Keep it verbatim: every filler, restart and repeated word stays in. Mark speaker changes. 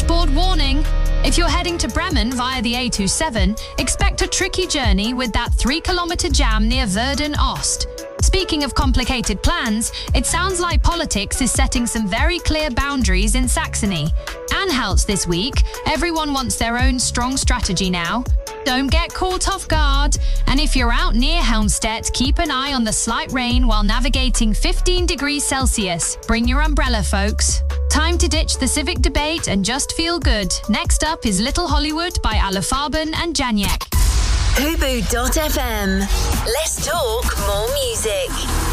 Speaker 1: dashboard warning. If you're heading to Bremen via the A twenty-seven, expect a tricky journey with that three-kilometre jam near Verden-Ost. Speaking of complicated plans, it sounds like politics is setting some very clear boundaries in Saxony. Anhalt's this week. Everyone wants their own strong strategy now. Don't get caught off guard. And if you're out near Helmstedt, keep an eye on the slight rain while navigating fifteen degrees Celsius. Bring your umbrella, folks. Time to ditch the civic debate and just feel good. Next up is Little Hollywood by Alafarben and Janiek.
Speaker 2: Hubu dot f m. Let's talk more music.